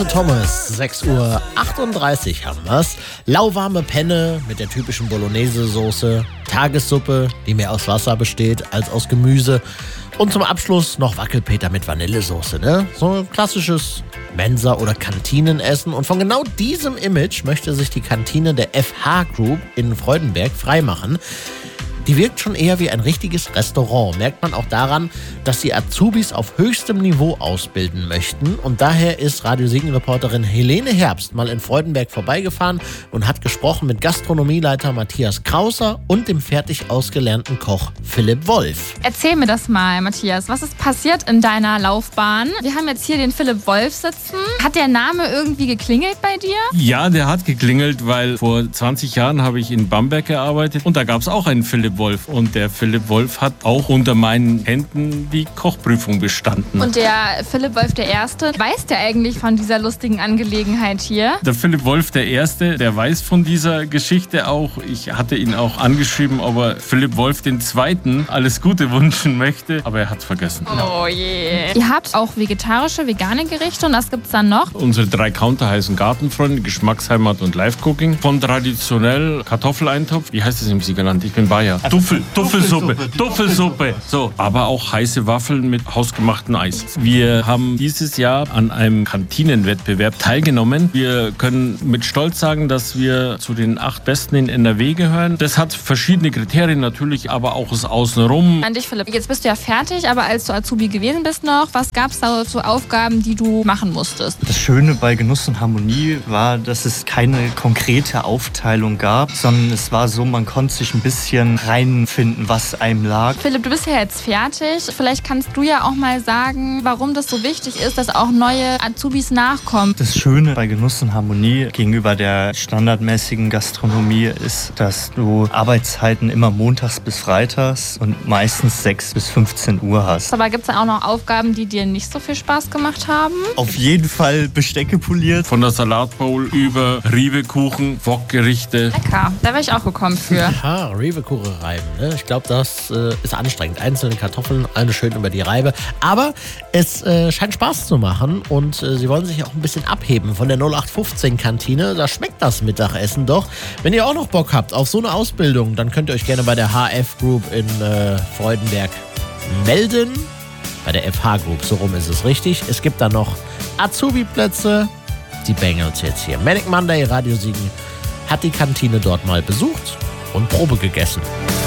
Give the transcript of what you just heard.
Thomas, 6:38 Uhr haben wir's. Lauwarme Penne mit der typischen Bolognese-Soße, Tagessuppe, die mehr aus Wasser besteht als aus Gemüse. Und zum Abschluss noch Wackelpeter mit Vanillesoße, ne? So ein klassisches Mensa- oder Kantinenessen. Und von genau diesem Image möchte sich die Kantine der FH Group in Freudenberg freimachen. Die wirkt schon eher wie ein richtiges Restaurant. Merkt man auch daran, dass die Azubis auf höchstem Niveau ausbilden möchten. Und daher ist Radio Siegen-Reporterin Helene Herbst mal in Freudenberg vorbeigefahren und hat gesprochen mit Gastronomieleiter Matthias Krauser und dem fertig ausgelernten Koch Philipp Wolf. Erzähl mir das mal, Matthias. Was ist passiert in deiner Laufbahn? Wir haben jetzt hier den Philipp Wolf sitzen. Hat der Name irgendwie geklingelt bei dir? Ja, der hat geklingelt, weil vor 20 Jahren habe ich in Bamberg gearbeitet und da gab es auch einen Philipp Wolf. Und der Philipp Wolf hat auch unter meinen Händen die Kochprüfung bestanden. Und der Philipp Wolf der Erste, weiß der eigentlich von dieser lustigen Angelegenheit hier? Der Philipp Wolf der Erste, der weiß von dieser Geschichte auch. Ich hatte ihn auch angeschrieben, ob er Philipp Wolf den Zweiten alles Gute wünschen möchte, aber er hat es vergessen. Oh je. Ihr habt auch vegetarische, vegane Gerichte und was gibt's dann noch? Unsere 3 Counter heißen Gartenfreunde, Geschmacksheimat und Live-Cooking. Von traditionell Kartoffeleintopf, wie heißt es im Siegerland? Ich bin Bayer. Duffelsuppe. So, aber auch heiße Waffeln mit hausgemachtem Eis. Wir haben dieses Jahr an einem Kantinenwettbewerb teilgenommen. Wir können mit Stolz sagen, dass wir zu den 8 Besten in NRW gehören. Das hat verschiedene Kriterien natürlich, aber auch das Außenrum. An dich, Philipp. Jetzt bist du ja fertig, aber als du Azubi gewesen bist noch, was gab es da so Aufgaben, die du machen musstest? Das Schöne bei Genuss und Harmonie war, dass es keine konkrete Aufteilung gab, sondern es war so, man konnte sich ein bisschen reinfinden, was einem lag. Philipp, du bist ja jetzt fertig. Vielleicht kannst du ja auch mal sagen, warum das so wichtig ist, dass auch neue Azubis nachkommen. Das Schöne bei Genuss und Harmonie gegenüber der standardmäßigen Gastronomie ist, dass du Arbeitszeiten immer montags bis freitags und meistens 6 bis 15 Uhr hast. Aber gibt es auch noch Aufgaben, die dir nicht so viel Spaß gemacht haben? Auf jeden Fall Bestecke poliert. Von der Salatbowl über Riebekuchen, Wokgerichte. Lecker, da wäre ich auch gekommen für. Aha, Riebekuchen reiben. Ne? Ich glaube, das ist anstrengend. Einzelne Kartoffeln, eine schön über die Reibe. Aber es scheint Spaß zu machen und sie wollen sich auch ein bisschen abheben von der 0815-Kantine. Da schmeckt das Mittagessen doch. Wenn ihr auch noch Bock habt auf so eine Ausbildung, dann könnt ihr euch gerne bei der HF Group in Freudenberg melden. Bei der FH Group, so rum ist es richtig. Es gibt da noch Azubi-Plätze. Die Bengals jetzt hier. Manic Monday, Radio Siegen, hat die Kantine dort mal besucht und Probe gegessen.